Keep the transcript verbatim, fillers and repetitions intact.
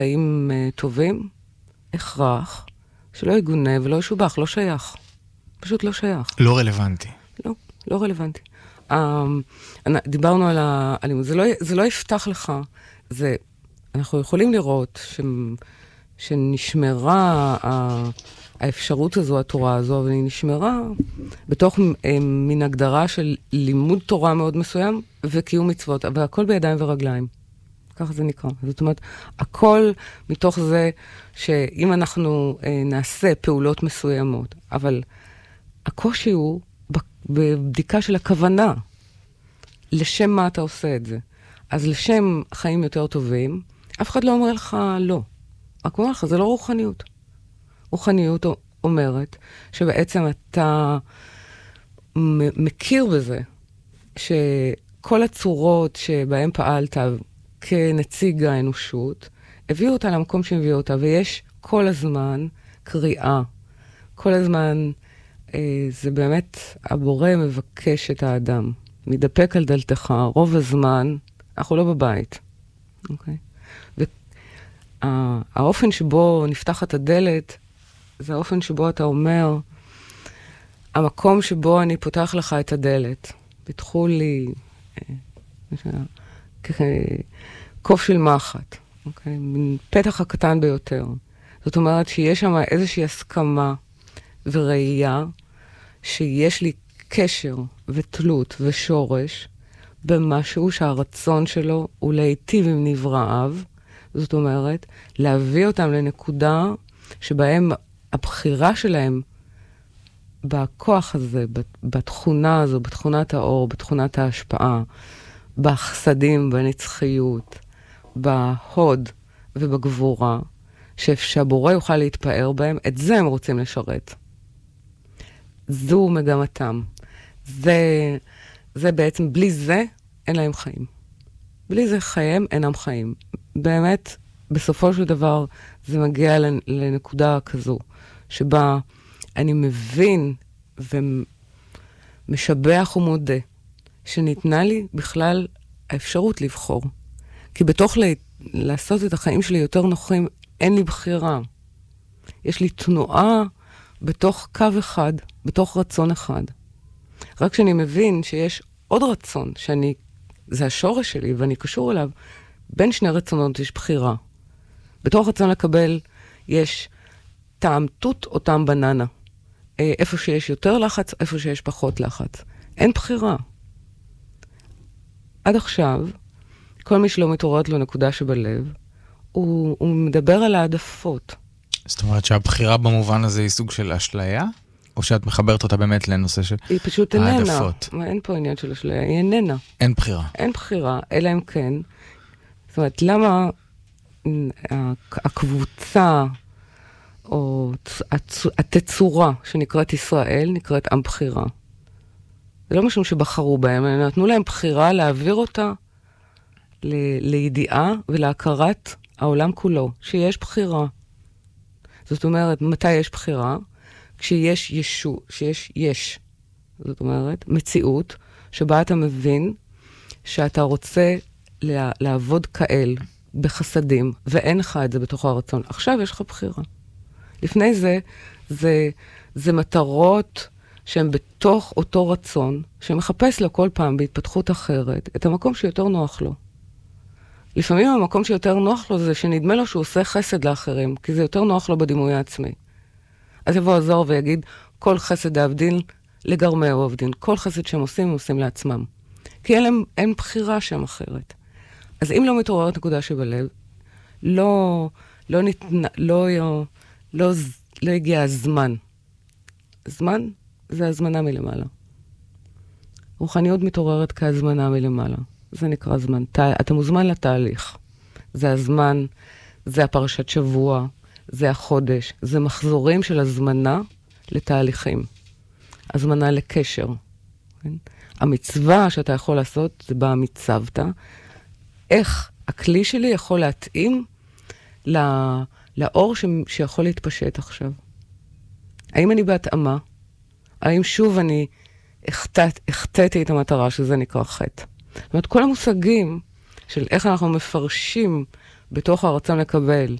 חיים uh, טובים, הכרח, שלא יגונה ולא ישובח, לא שייך. פשוט לא שייך. לא רלוונטי. לא, לא רלוונטי. Um, דיברנו על האלימות, זה לא, זה לא יפתח לך, זה, אנחנו יכולים לראות ש, שנשמרה ה, האפשרות הזו, התורה הזו, אבל היא נשמרה בתוך מין הגדרה של לימוד תורה מאוד מסוים וקיום מצוות, אבל הכל בידיים ורגליים. ככה זה נקרא. זאת אומרת, הכל מתוך זה שאם אנחנו אה, נעשה פעולות מסוימות, אבל הקושי הוא בבדיקה של הכוונה, לשם מה אתה עושה את זה. אז לשם חיים יותר טובים, אף אחד לא אומר לך לא. רק אומר לך, זה לא רוחניות. רוחניות אומרת שבעצם אתה מכיר בזה, שכל הצורות שבהן פעלת כנציג האנושות, הביאו אותה למקום שהביאו אותה, ויש כל הזמן קריאה. כל הזמן אה, זה באמת הבורא מבקש את האדם. מדפק על דלתך, רוב הזמן, אנחנו לא בבית. אוקיי? והאופן שבו נפתחת הדלת, זה האופן שבו אתה אומר, המקום שבו אני פותח לך את הדלת, פיתחו לי קוף של מחט, אוקיי? מן פתח הקטן ביותר. זאת אומרת שיש שם איזושהי הסכמה וראייה, שיש לי קשר ותלות ושורש במשהו שהרצון שלו הוא להיטיב עם נבראיו, זאת אומרת, להביא אותם לנקודה שבהם הבחירה שלהם בכוח הזה, בתכונה הזו, בתכונת האור, בתכונת ההשפעה, בחסדים, בנצחיות, בהוד ובגבורה, שהבורא יוכל להתפאר בהם, את זה הם רוצים לשרת. זו מגמתם. זה, זה בעצם, בלי זה אין להם חיים. בלי זה חיים אינם חיים. באמת, בסופו של דבר, זה מגיע לנקודה כזו, שבה אני מבין ומשבח ומודה, שניתנה לי בכלל האפשרות לבחור. כי בתוך לה... לעשות את החיים שלי יותר נוחים, אין לי בחירה. יש לי תנועה בתוך קו אחד, בתוך רצון אחד. רק שאני מבין שיש עוד רצון, שאני, זה השורש שלי ואני קשור אליו, בין שני רצונות יש בחירה. בתוך רצון לקבל יש טעם תות או טעם בננה. איפה שיש יותר לחץ, איפה שיש פחות לחץ. אין בחירה. עד עכשיו, כל מי שלא מתעוררת לו נקודה שבלב, הוא, הוא מדבר על העדפות. זאת אומרת שהבחירה במובן הזה היא סוג של אשליה? או שאת מחברת אותה באמת לנושא של העדפות? היא פשוט איננה. אין פה עניין של אשליה, היא איננה. אין בחירה. אין בחירה, אלא אם כן. זאת אומרת, למה הקבוצה, או התצורה שנקראת ישראל, נקראת עם בחירה? זה לא משום שבחרו בהם, אלא נתנו להם בחירה להעביר אותה ל- לידיעה ולהכרת העולם כולו, שיש בחירה. זאת אומרת, מתי יש בחירה? כשיש ישו, שיש יש. זאת אומרת, מציאות שבה אתה מבין שאתה רוצה לה- לעבוד כאל בחסדים, ואין לך את זה בתוך הרצון. עכשיו יש לך בחירה. לפני זה, זה, זה מטרות שהן בתוך אותו רצון, שמחפש לו כל פעם בהתפתחות אחרת, את המקום שיותר נוח לו. לפעמים המקום שיותר נוח לו זה שנדמה לו שהוא עושה חסד לאחרים, כי זה יותר נוח לו בדימוי העצמי. אז יבוא הזוהר ויגיד, כל חסד העבדין לגרמי עובדין, כל חסד שהם עושים, הם עושים לעצמם. כי אין, אין בחירה שם אחרת. אז אם לא מתעוררת נקודה שבלב, לא, לא, ניתנה, לא, לא, לא, לא הגיע הזמן. זמן זה הזמנה מלמעלה. רוחניות מתעוררת כהזמנה מלמעלה. זה נקרא זמן. אתה מוזמן לתהליך. זה הזמן, זה הפרשת שבוע, זה החודש, זה מחזורים של הזמנה לתהליכים. הזמנה לקשר. כן? המצווה שאתה יכול לעשות, זה בה מצוות. איך הכלי שלי יכול להתאים לא, לאור ש, שיכול להתפשט עכשיו. האם אני בהתאמה? האם שוב אני החטאתי את המטרה, שזה נקרא חטא? זאת אומרת, כל המושגים של איך אנחנו מפרשים בתוך הרצון לקבל.